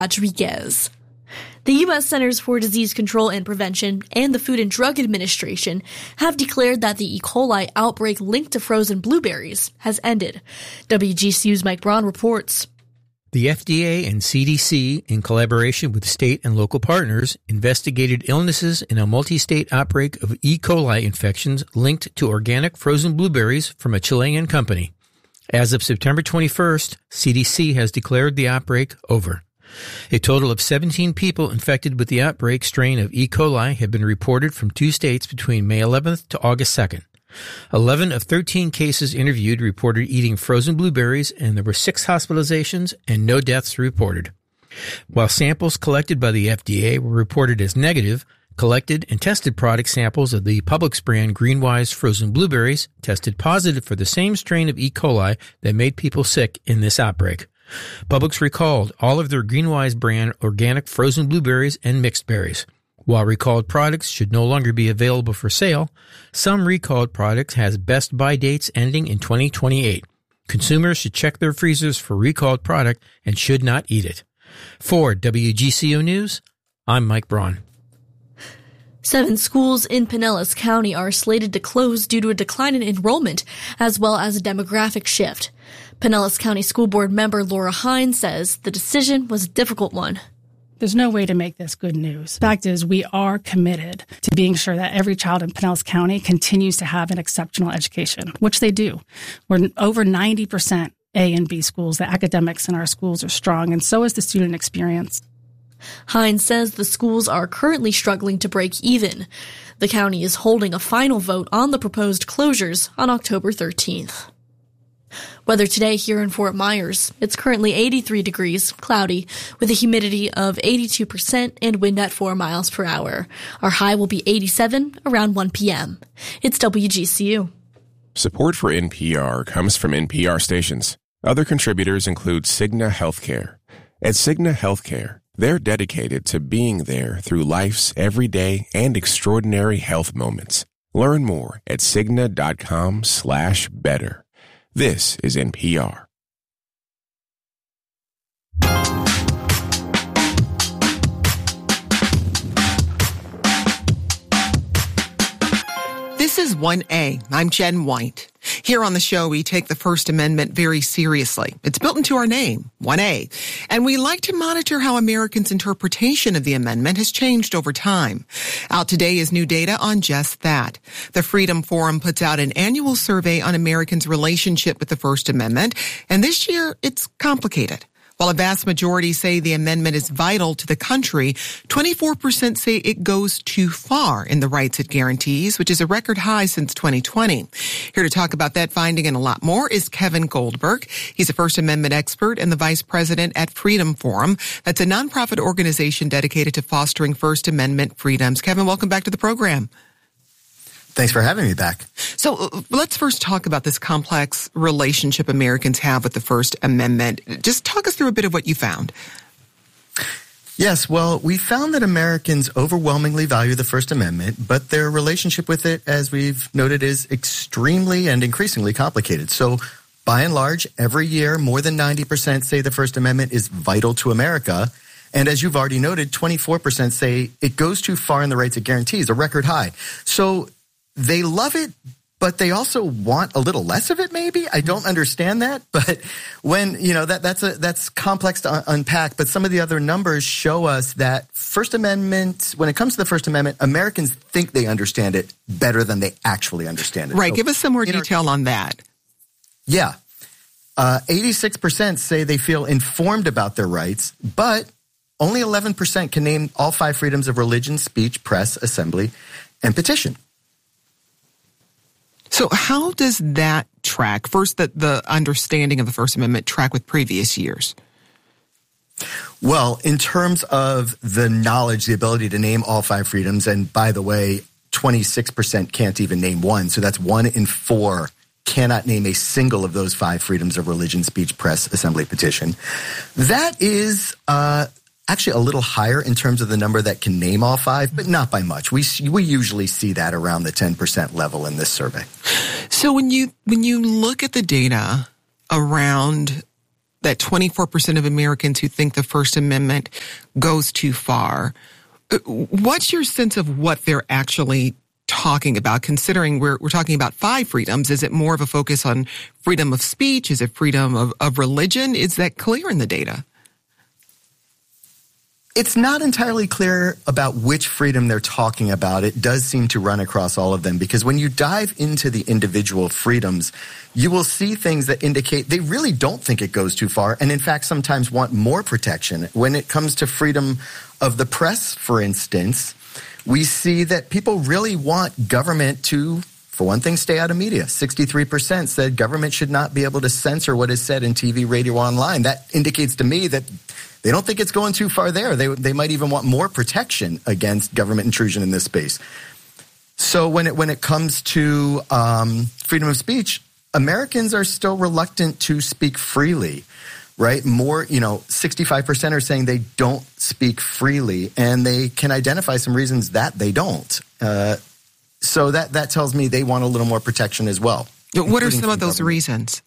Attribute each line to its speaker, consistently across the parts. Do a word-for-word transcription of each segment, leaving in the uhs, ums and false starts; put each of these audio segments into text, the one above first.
Speaker 1: Rodriguez. The U S Centers for Disease Control and Prevention and the Food and Drug Administration have declared that the E. coli outbreak linked to frozen blueberries has ended. W G C U's Mike Braun reports.
Speaker 2: The F D A and C D C, in collaboration with state and local partners, investigated illnesses in a multi-state outbreak of E. coli infections linked to organic frozen blueberries from a Chilean company. As of September twenty-first, C D C has declared the outbreak over. A total of seventeen people infected with the outbreak strain of E. coli have been reported from two states between May eleventh to August second. eleven of thirteen cases interviewed reported eating frozen blueberries, and there were six hospitalizations and no deaths reported. While samples collected by the F D A were reported as negative, collected and tested product samples of the Publix brand Greenwise frozen blueberries tested positive for the same strain of E. coli that made people sick in this outbreak. Publix recalled all of their Greenwise brand organic frozen blueberries and mixed berries. While recalled products should no longer be available for sale, some recalled products has best buy dates ending in twenty twenty-eight. Consumers should check their freezers for recalled product and should not eat it. For W G C O News, I'm Mike Braun.
Speaker 1: Seven schools in Pinellas County are slated to close due to a decline in enrollment, as well as a demographic shift. Pinellas County School Board member Laura Hines says the decision was a difficult one.
Speaker 3: There's no way to make this good news. The fact is, we are committed to being sure that every child in Pinellas County continues to have an exceptional education, which they do. We're over ninety percent A and B schools. The academics in our schools are strong, and so is the student experience.
Speaker 1: Hines says the schools are currently struggling to break even. The county is holding a final vote on the proposed closures on October thirteenth. Weather today here in Fort Myers. It's currently eighty-three degrees, cloudy, with a humidity of eighty-two percent and wind at four miles per hour. Our high will be eighty-seven around one p.m. It's W G C U.
Speaker 4: Support for N P R comes from N P R stations. Other contributors include Cigna Healthcare. At Cigna Healthcare, they're dedicated to being there through life's everyday and extraordinary health moments. Learn more at Cigna.com slash better. This is N P R.
Speaker 5: This is one A. I'm Jen White. Here on the show, we take the First Amendment very seriously. It's built into our name, one A. And we like to monitor how Americans' interpretation of the amendment has changed over time. Out today is new data on just that. The Freedom Forum puts out an annual survey on Americans' relationship with the First Amendment, and this year it's complicated. While a vast majority say the amendment is vital to the country, twenty-four percent say it goes too far in the rights it guarantees, which is a record high since twenty twenty. Here to talk about that finding and a lot more is Kevin Goldberg. He's a First Amendment expert and the vice president at Freedom Forum. That's a nonprofit organization dedicated to fostering First Amendment freedoms. Kevin, welcome back to the program.
Speaker 6: Thanks for having me back.
Speaker 5: So uh, let's first talk about this complex relationship Americans have with the First Amendment. Just talk us through a bit of what you found.
Speaker 6: Yes, well, we found that Americans overwhelmingly value the First Amendment, but their relationship with it, as we've noted, is extremely and increasingly complicated. So by and large, every year, more than ninety percent say the First Amendment is vital to America. And as you've already noted, twenty-four percent say it goes too far in the rights it guarantees, a record high. So they love it, but they also want a little less of it, maybe? I don't understand that, but when, you know, that that's a that's complex to un- unpack, but some of the other numbers show us that First Amendment, when it comes to the First Amendment, Americans think they understand it better than they actually understand it.
Speaker 5: Right,
Speaker 6: so,
Speaker 5: give us some more
Speaker 6: you
Speaker 5: detail
Speaker 6: know,
Speaker 5: on that.
Speaker 6: Yeah. Uh, eighty-six percent say they feel informed about their rights, but only eleven percent can name all five freedoms of religion, speech, press, assembly, and petition.
Speaker 5: So how does that track? First, the, the understanding of the First Amendment track with previous years?
Speaker 6: Well, in terms of the knowledge, the ability to name all five freedoms, and by the way, twenty-six percent can't even name one. So that's one in four cannot name a single of those five freedoms of religion, speech, press, assembly, petition. That is uh actually a little higher in terms of the number that can name all five, but not by much. We we usually see that around the ten percent level in this survey.
Speaker 5: So when you when you look at the data around that twenty-four percent of Americans who think the First Amendment goes too far. What's your sense of what they're actually talking about, considering we're we're talking about five freedoms? Is it more of a focus on freedom of speech? Is it freedom of, of religion? Is that clear in the data?
Speaker 6: It's not entirely clear about which freedom they're talking about. It does seem to run across all of them, because when you dive into the individual freedoms, you will see things that indicate they really don't think it goes too far, and in fact sometimes want more protection. When it comes to freedom of the press, for instance, we see that people really want government to, for one thing, stay out of media. sixty-three percent said government should not be able to censor what is said in T V, radio, online. That indicates to me that they don't think it's going too far there. They they might even want more protection against government intrusion in this space. So when it when it comes to um, freedom of speech, Americans are still reluctant to speak freely, right? More, you know, sixty-five percent are saying they don't speak freely, and they can identify some reasons that they don't. Uh, so that that tells me they want a little more protection as well.
Speaker 5: What are some of those government. reasons?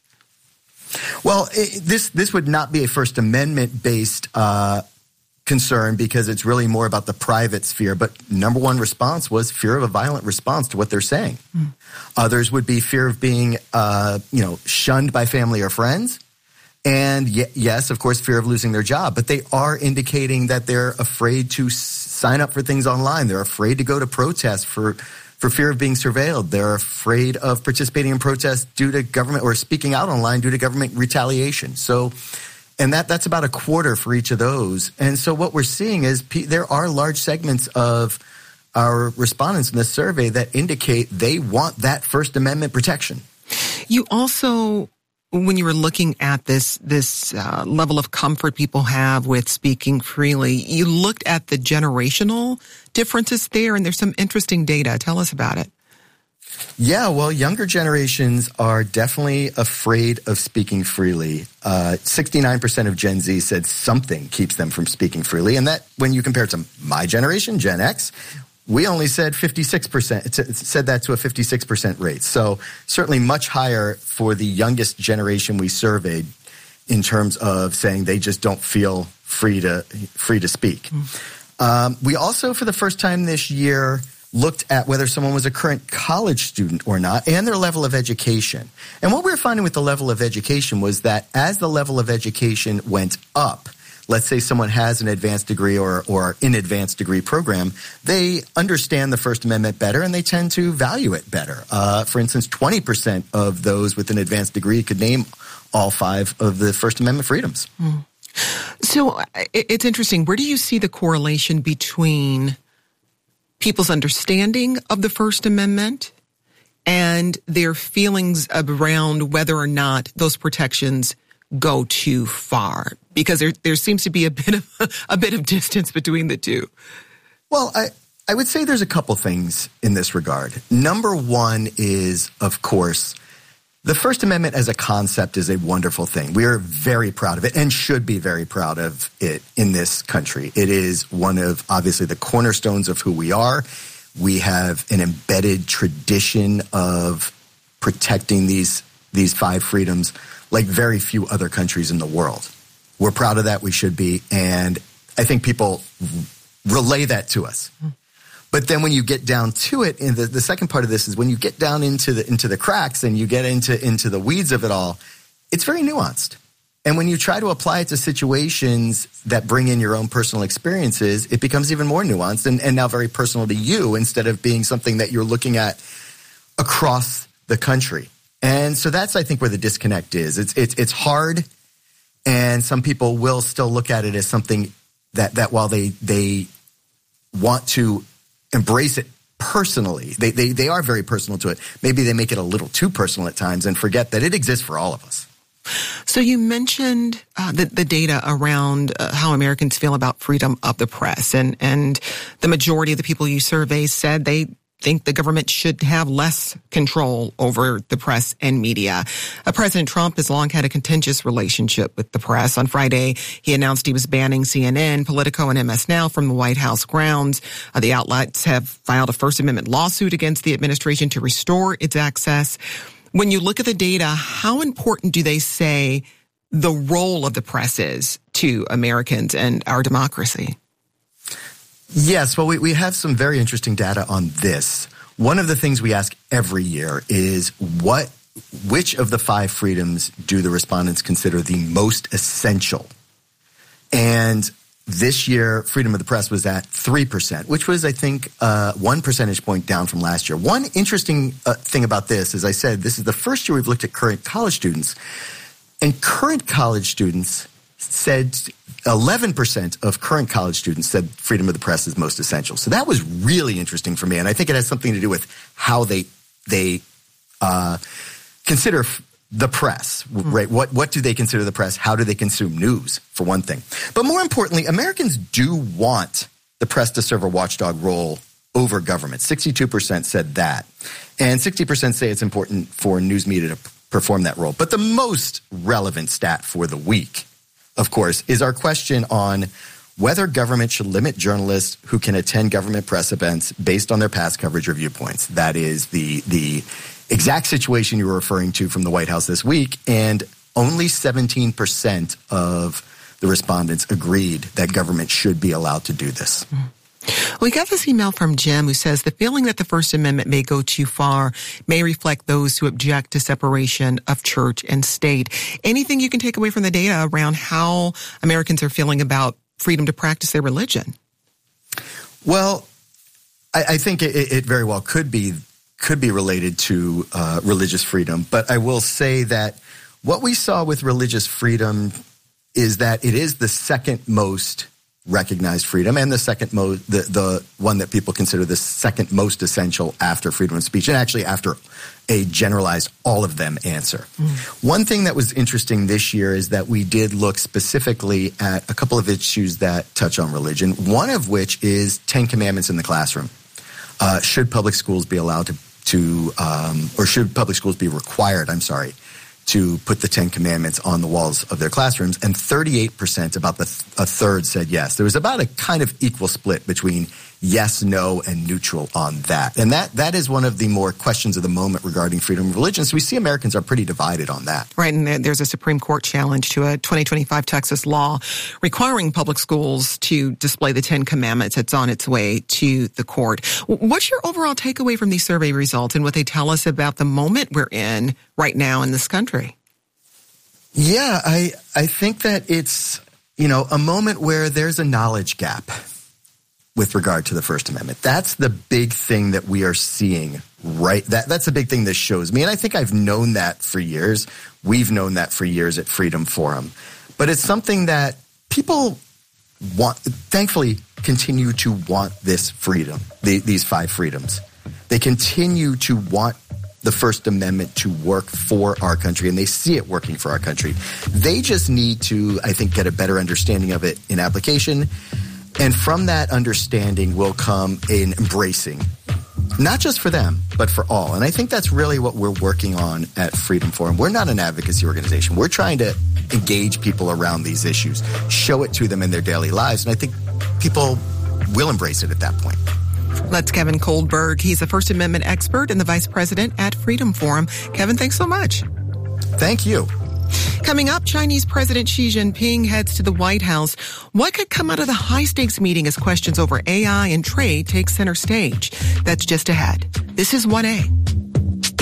Speaker 6: Well, it, this this would not be a First Amendment-based uh, concern, because it's really more about the private sphere. But number one response was fear of a violent response to what they're saying. Mm. Others would be fear of being, uh, you know, shunned by family or friends. And y- yes, of course, fear of losing their job. But they are indicating that they're afraid to s- sign up for things online. They're afraid to go to protests for for fear of being surveilled. They're afraid of participating in protests due to government, or speaking out online due to government retaliation. So, and that that's about a quarter for each of those. And so what we're seeing is p- there are large segments of our respondents in this survey that indicate they want that First Amendment protection.
Speaker 5: You also, when you were looking at this this uh, level of comfort people have with speaking freely, you looked at the generational differences there, and there's some interesting data. Tell us about it.
Speaker 6: Yeah, well, younger generations are definitely afraid of speaking freely. Uh, sixty-nine percent of Gen Z said something keeps them from speaking freely. And that, when you compare it to my generation, Gen X, we only said fifty-six percent. It said that to a fifty-six percent rate. So certainly much higher for the youngest generation we surveyed in terms of saying they just don't feel free to free to speak. Mm. Um, we also, for the first time this year, looked at whether someone was a current college student or not, and their level of education. And what we were finding with the level of education was that as the level of education went up, let's say someone has an advanced degree or or an advanced degree program, they understand the First Amendment better, and they tend to value it better. Uh, for instance, twenty percent of those with an advanced degree could name all five of the First Amendment freedoms.
Speaker 5: Mm. So it's interesting. Where do you see the correlation between people's understanding of the First Amendment and their feelings around whether or not those protections go too far? Because there there seems to be a bit of a bit of distance between the two.
Speaker 6: Well, I I would say there's a couple things in this regard. Number one is, of course, the First Amendment as a concept is a wonderful thing. We are very proud of it, and should be very proud of it in this country. It is one of, obviously, the cornerstones of who we are. We have an embedded tradition of protecting these these five freedoms like very few other countries in the world. We're proud of that. We should be. And I think people relay that to us. But then when you get down to it, and the, the second part of this is when you get down into the into the cracks and you get into into the weeds of it all, it's very nuanced. And when you try to apply it to situations that bring in your own personal experiences, it becomes even more nuanced and, and now very personal to you, instead of being something that you're looking at across the country. And so that's, I think, where the disconnect is. It's it's it's hard, and some people will still look at it as something that that while they they want to embrace it personally, they, they they are very personal to it. Maybe they make it a little too personal at times and forget that it exists for all of us.
Speaker 5: So you mentioned uh, the, the data around uh, how Americans feel about freedom of the press, and, and the majority of the people you survey said they think the government should have less control over the press and media. Uh, President Trump has long had a contentious relationship with the press. On Friday, he announced he was banning C N N, Politico, and M S Now from the White House grounds. Uh, the outlets have filed a First Amendment lawsuit against the administration to restore its access. When you look at the data, how important do they say the role of the press is to Americans and our democracy?
Speaker 6: Yes, well, we, we have some very interesting data on this. One of the things we ask every year is what, which of the five freedoms do the respondents consider the most essential? And this year, freedom of the press was at three percent, which was, I think, uh, one percentage point down from last year. One interesting uh, thing about this, as I said, this is the first year we've looked at current college students. And current college students said eleven percent of current college students said freedom of the press is most essential. So that was really interesting for me. And I think it has something to do with how they they uh, consider f- the press, right? What what do they consider the press? How do they consume news, for one thing? But more importantly, Americans do want the press to serve a watchdog role over government. sixty-two percent said that. And sixty percent say it's important for news media to p- perform that role. But the most relevant stat for the week, of course, is our question on whether government should limit journalists who can attend government press events based on their past coverage or viewpoints. That is the the exact situation you were referring to from the White House this week, and only seventeen percent of the respondents agreed that government should be allowed to do this.
Speaker 5: We got this email from Jim who says the feeling that the First Amendment may go too far may reflect those who object to separation of church and state. Anything you can take away from the data around how Americans are feeling about freedom to practice their religion?
Speaker 6: Well, I, I think it, it very well could be could be related to uh, religious freedom. But I will say that what we saw with religious freedom is that it is the second most recognized freedom and the second most, the, the one that people consider the second most essential after freedom of speech, and actually after a generalized all of them answer. Mm. One thing that was interesting this year is that we did look specifically at a couple of issues that touch on religion, one of which is Ten Commandments in the classroom. Uh, should public schools be allowed to, to um, or should public schools be required, I'm sorry, to put the Ten Commandments on the walls of their classrooms? And thirty-eight percent, about the th- a third, said yes. There was about a kind of equal split between yes, no, and neutral on that. And that that is one of the more questions of the moment regarding freedom of religion. So we see Americans are pretty divided on that.
Speaker 5: Right, and there's a Supreme Court challenge to a twenty twenty-five Texas law requiring public schools to display the Ten Commandments. It's on its way to the court. What's your overall takeaway from these survey results and what they tell us about the moment we're in right now in this country?
Speaker 6: Yeah, I I think that it's, you know, a moment where there's a knowledge gap with regard to the First Amendment. That's the big thing that we are seeing, right? That That's the big thing this shows me. And I think I've known that for years. We've known that for years at Freedom Forum. But it's something that people want, thankfully, continue to want this freedom, the, these five freedoms. They continue to want the First Amendment to work for our country, and they see it working for our country. They just need to, I think, get a better understanding of it in application. And from that understanding will come an embracing, not just for them, but for all. And I think that's really what we're working on at Freedom Forum. We're not an advocacy organization. We're trying to engage people around these issues, show it to them in their daily lives. And I think people will embrace it at that point.
Speaker 5: That's Kevin Koldberg. He's a First Amendment expert and the vice president at Freedom Forum. Kevin, thanks so much.
Speaker 6: Thank you.
Speaker 5: Coming up, Chinese President Xi Jinping heads to the White House. What could come out of the high-stakes meeting as questions over A I and trade take center stage? That's just ahead. This is one A.